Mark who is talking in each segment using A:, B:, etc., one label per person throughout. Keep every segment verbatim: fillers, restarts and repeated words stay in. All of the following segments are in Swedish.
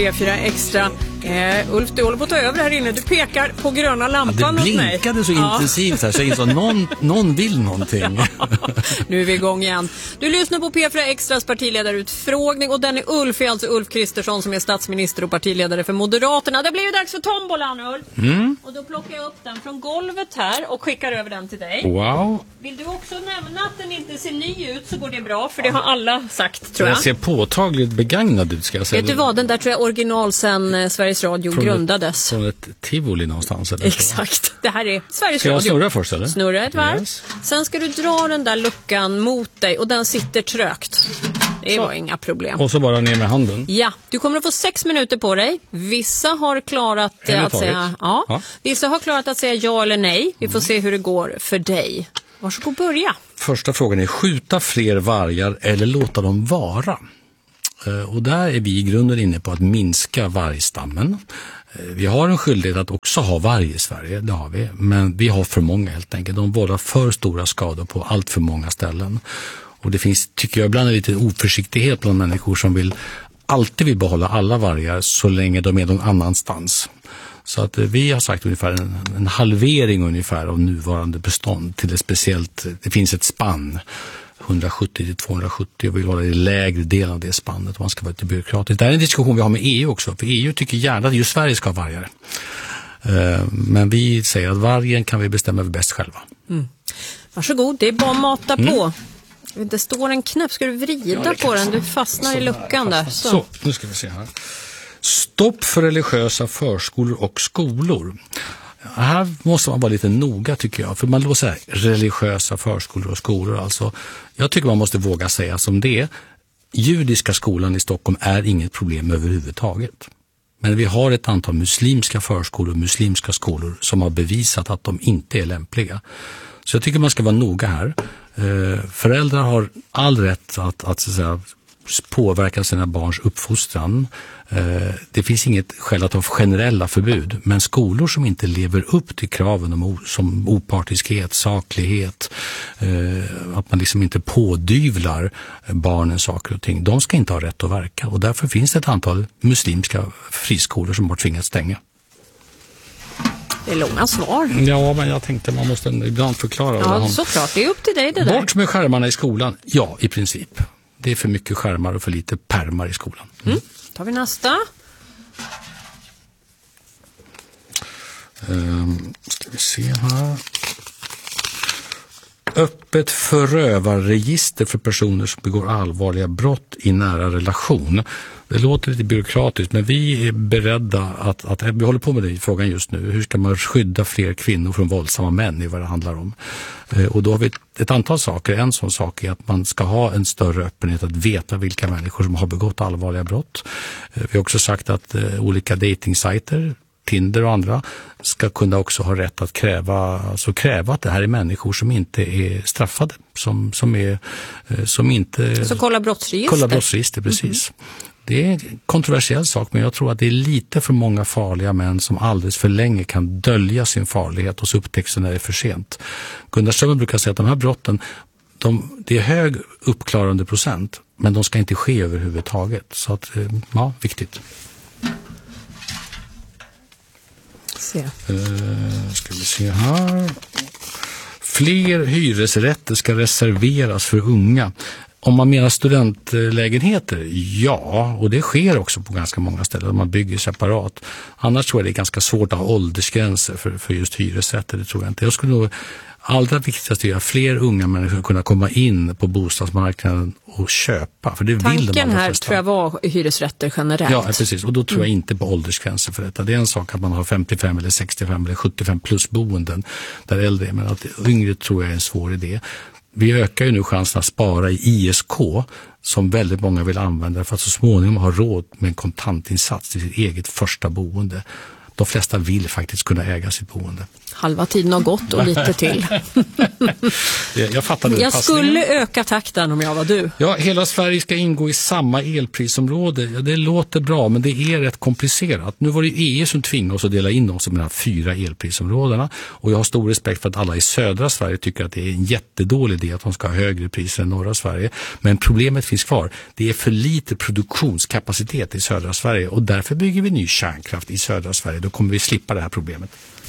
A: P fyra Extra. Eh, Ulf, du håller på att ta över här inne. Du pekar på gröna lampan
B: ja,
A: åt mig.
B: Det blinkade så ja. intensivt här så jag insåg att någon, någon vill någonting.
A: Ja, nu är vi igång igen. Du lyssnar på P fyra Extras partiledarutfrågning och den är Ulf, är alltså Ulf Kristersson som är statsminister och partiledare för Moderaterna. Det blir ju dags för tombolan, Ulf. Mm. Och då plockar jag upp den från golvet här och skickar över den till dig.
B: Wow.
A: Vill du också nämna att den inte ser ny ut så går det bra, för det har alla sagt, tror jag.
B: Den ser påtagligt begagnad ut, ska jag säga.
A: Vet du vad, den där tror jag original sen eh, Sveriges Radio från grundades.
B: Ett, från ett tivoli någonstans. Eller
A: exakt, det här är Sveriges
B: ska
A: Radio.
B: Ska jag snurra först, eller?
A: Snurra ett varv.
B: Yes.
A: Sen ska du dra den där luckan mot dig och den sitter trögt. Det var inga problem.
B: Och så bara ner med handen.
A: Ja, du kommer att få sex minuter på dig. Vissa har klarat eh, att säga ja. ja. Vissa har klarat att säga ja eller nej. Vi får mm. se hur det går för dig. Varsågod börja.
B: Första frågan är: skjuta fler vargar eller låta dem vara? Och där är vi i grunden inne på att minska vargstammen. Vi har en skyldighet att också ha varg i Sverige, det har vi. Men vi har för många helt enkelt. De vållar för stora skador på allt för många ställen. Och det finns, tycker jag, ibland en liten oförsiktighet bland människor som vill alltid vill behålla alla vargar så länge de är någon annanstans. Så att vi har sagt ungefär en, en halvering ungefär av nuvarande bestånd till ett speciellt, det finns ett spann hundrasjuttio till tvåhundrasjuttio och vill vara i lägre del av det spannet om man ska vara lite byråkratiskt. Det är en diskussion vi har med E U också, för E U tycker gärna att just Sverige ska ha vargar. Men vi säger att vargen kan vi bestämma över bäst själva.
A: Mm. Varsågod, det är bara att mata mm. på. Det står en knapp, ska du vrida ja, på den? Du fastnar så i luckan där. Så.
B: så, nu ska vi se här. Stopp för religiösa förskolor och skolor. Här måste man vara lite noga, tycker jag. För man låter säga religiösa förskolor och skolor. Alltså, jag tycker man måste våga säga som det är. Judiska skolan i Stockholm är inget problem överhuvudtaget. Men vi har ett antal muslimska förskolor och muslimska skolor som har bevisat att de inte är lämpliga. Så jag tycker man ska vara noga här. Eh, föräldrar har all rätt att, att, så att säga, påverka sina barns uppfostran. Eh, det finns inget skäl att ha generella förbud, men skolor som inte lever upp till kraven om, som opartiskhet, saklighet, eh, att man liksom inte pådyvlar barnen saker och ting, de ska inte ha rätt att verka. Och därför finns det ett antal muslimska friskolor som har tvingats stänga.
A: Det är långa svar.
B: Ja, men jag tänkte man måste ibland förklara.
A: Ja, såklart. Det är upp till dig det där.
B: Bort med skärmarna i skolan. Ja, i princip. Det är för mycket skärmar och för lite pärmar i skolan. Mm.
A: Mm. Tar vi nästa.
B: Um, ska vi se här. Öppet förövarregister för personer som begår allvarliga brott i nära relation. Det låter lite byråkratiskt, men vi är beredda att, att vi håller på med den frågan just nu. Hur ska man skydda fler kvinnor från våldsamma män, i vad det handlar om? Och då har vi ett, ett antal saker. En sån sak är att man ska ha en större öppenhet att veta vilka människor som har begått allvarliga brott. Vi har också sagt att uh, olika datingsajter, Tinder och andra, ska kunna också ha rätt att kräva, alltså kräva att det här är människor som inte är straffade, som, som, är, som inte...
A: Så kolla brottsregister.
B: Kolla brottsregister, precis. Mm-hmm. Det är en kontroversiell sak, men jag tror att det är lite för många farliga män som alldeles för länge kan dölja sin farlighet och så upptäcks när det är för sent. Gunnar Strömmer brukar säga att de här brotten, de, det är hög uppklarande procent, men de ska inte ske överhuvudtaget. Så att, ja, viktigt.
A: Se.
B: Uh, ska vi se här. Fler hyresrätter ska reserveras för unga. Om man menar studentlägenheter, ja, och det sker också på ganska många ställen. Man bygger separat. Annars tror jag det är ganska svårt att ha åldersgränser för, för just hyresrätter, det tror jag inte. Jag skulle nog allra viktigast är att fler unga människor kunna komma in på bostadsmarknaden och köpa. För det
A: Tanken
B: vill de allra
A: här
B: flesta.
A: Tror jag var hyresrätter generellt.
B: Ja, precis. Och då tror jag inte på åldersgränser för detta. Det är en sak att man har femtiofem eller sextiofem eller sjuttiofem plus boenden där äldre är. Men att yngre tror jag är en svår idé. Vi ökar ju nu chansen att spara i I S K som väldigt många vill använda för att så småningom ha råd med en kontantinsats till sitt eget första boende. De flesta vill faktiskt kunna äga sitt boende.
A: Halva tiden har gått och lite till.
B: jag jag fattar
A: Jag skulle öka takten om jag var du.
B: Ja, hela Sverige ska ingå i samma elprisområde. Ja, det låter bra, men det är rätt komplicerat. Nu var det E U som tvingade oss att dela in oss i de här fyra elprisområdena. Och jag har stor respekt för att alla i södra Sverige tycker att det är en jättedålig idé att de ska ha högre priser än norra Sverige. Men problemet finns kvar. Det är för lite produktionskapacitet i södra Sverige och därför bygger vi ny kärnkraft i södra Sverige. Då kommer vi slippa det här problemet.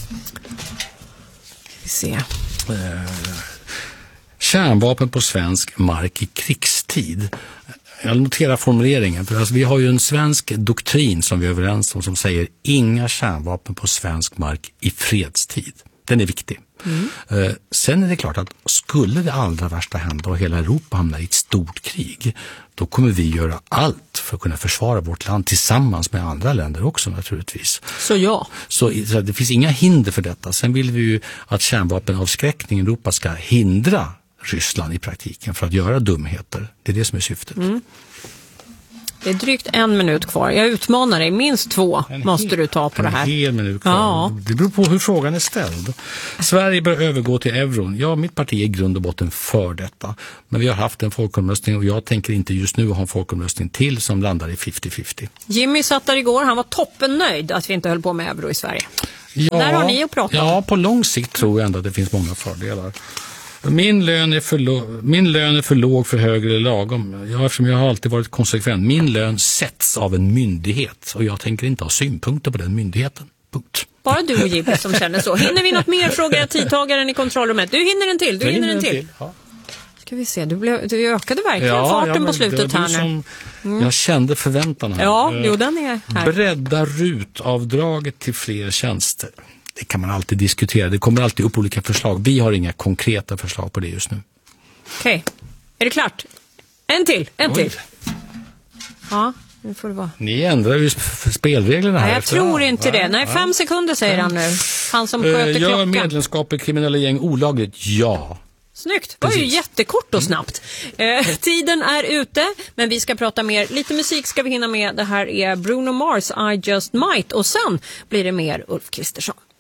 A: Vi ser.
B: Eh, kärnvapen på svensk mark i krigstid. Jag noterar formuleringen, för alltså vi har ju en svensk doktrin som vi är överens om som säger inga kärnvapen på svensk mark i fredstid. Den är viktig. Mm. Eh, sen är det klart att skulle det allra värsta hända och hela Europa hamnar i ett stort krig, då kommer vi göra allt för att kunna försvara vårt land tillsammans med andra länder också naturligtvis.
A: Så ja.
B: Så, så det finns inga hinder för detta. Sen vill vi ju att kärnvapenavskräckning i Europa ska hindra Ryssland i praktiken för att göra dumheter. Det är det som är syftet. Mm.
A: Det är drygt en minut kvar. Jag utmanar dig. Minst två
B: en
A: måste
B: hel,
A: du ta på det här.
B: En hel minut kvar. Ja. Det beror på hur frågan är ställd. Sverige bör övergå till euron. Ja, mitt parti är i grund och botten för detta. Men vi har haft en folkomröstning och jag tänker inte just nu ha en folkomröstning till som landar i femtio femtio.
A: Jimmy satt där igår. Han var toppennöjd att vi inte höll på med euro i Sverige.
B: Ja,
A: där har ni att prata om.
B: Ja, på lång sikt tror jag ändå att det finns många fördelar. Min lön är för lo- min lön är för låg, för hög eller lagom. Ja, eftersom jag har alltid varit konsekvent. Min lön sätts av en myndighet och jag tänker inte ha synpunkter på den myndigheten. Punkt.
A: Bara du och Jimmy som känner så. Hinner vi något mer, frågar jag tidtagaren i kontrollrummet. Du hinner en till, du hinner en till. till. Ja. Ska vi se, du, blev, du ökade verkligen ja, farten ja, på slutet här nu. Som,
B: mm. Jag kände förväntan här.
A: Ja, jo, den är här.
B: Bredda rutavdraget till fler tjänster. Det kan man alltid diskutera. Det kommer alltid upp olika förslag. Vi har inga konkreta förslag på det just nu.
A: Okej. Okay. Är det klart? En till, en Oj. till. Ja, nu får det vara.
B: Ni ändrar ju spelreglerna här.
A: Nej, jag tror inte det. Nej, fem ja. sekunder säger han nu. Han som sköter uh, klockan.
B: Gör medlemskap i kriminella gäng olagligt? Ja.
A: Snyggt, det var ju jättekort och snabbt. Eh, tiden är ute, men vi ska prata mer. Lite musik ska vi hinna med. Det här är Bruno Mars, I Just Might. Och sen blir det mer Ulf Kristersson.